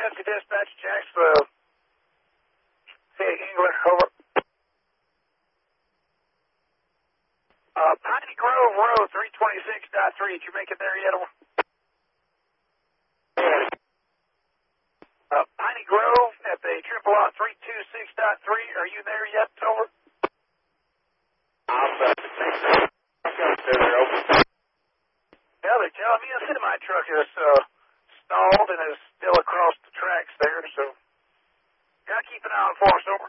Nancy Dispatch, Jacksonville. Hey, Engler, over. Piney Grove Road, 326.3. Did you make it there yet? Piney Grove at the triple lot 326.3. Are you there yet? Over. I'm about to think so. I'm going to stay there, over. Yeah, they're telling me a semi truck is stalled and is still across the tracks there, so gotta keep an eye on for us, over.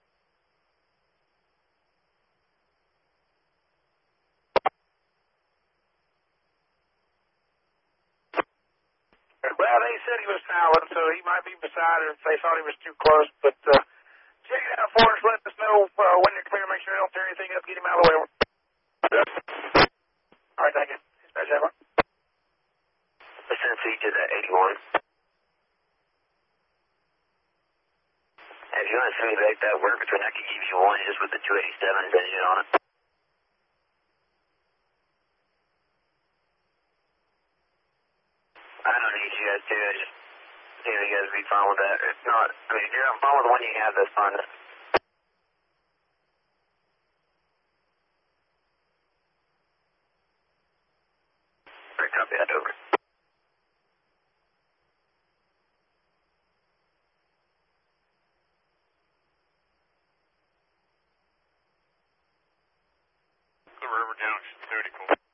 Well, they said he was silent, so he might be beside her if they thought he was too close, but check it out for us, let us know when you're clear, make sure you don't tear anything up, get him out of the way, over. All right, thank you. Dispatch, over. Listen C to the 81. If you want to simulate that work between, I could give you one just with the 287's engine on it. I don't need you guys to. I just see if you guys would be fine with that. If not, I mean, if you're not fine with the one you have, that's fine. Great, copy that, over. The River Junction, 30 call.